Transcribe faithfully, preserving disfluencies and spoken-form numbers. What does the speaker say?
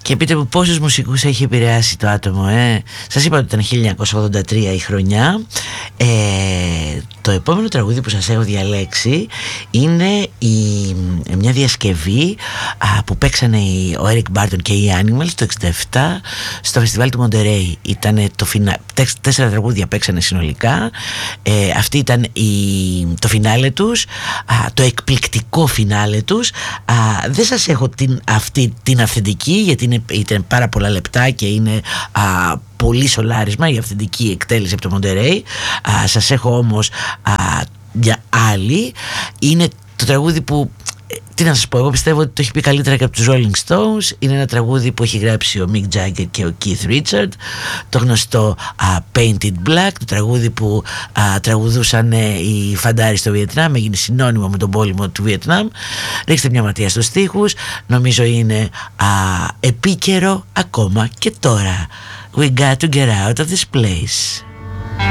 Και πείτε μου πόσους μουσικούς έχει επηρεάσει το άτομο, ε? Σας είπα ότι ήταν χίλια εννιακόσια ογδόντα τρία η χρονιά. ε, Το επόμενο τραγούδι που σας έχω διαλέξει είναι η, μια διασκευή α, που παίξανε οι, ο Eric Burdon και οι Animals το εξήντα επτά στο φεστιβάλ του Μοντερέι. Ήτανε το φινα... Τέσσερα τραγούδια παίξανε συνολικά. ε, Αυτή ήταν η... το φινάλε τους, α, το εκπληκτικό φινάλε τους. α, Δεν σας έχω την, αυτή την αυθεντική, γιατί είναι, ήταν πάρα πολλά λεπτά και είναι α, πολύ σολάρισμα η αυθεντική εκτέλεση από το Μοντερέι. Σας έχω όμως α, μια άλλη. Είναι το τραγούδι που, τι να σας πω, εγώ πιστεύω ότι το έχει πει καλύτερα και από τους Rolling Stones. Είναι ένα τραγούδι που έχει γράψει ο Mick Jagger και ο Keith Richard, το γνωστό uh, Painted Black, το τραγούδι που uh, τραγουδούσαν uh, οι φαντάροι στο Βιετνάμ, έγινε συνώνυμο με τον πόλεμο του Βιετνάμ. Ρίξτε μια ματιά στους στίχους, νομίζω είναι uh, επίκαιρο ακόμα και τώρα. We got to get out of this place.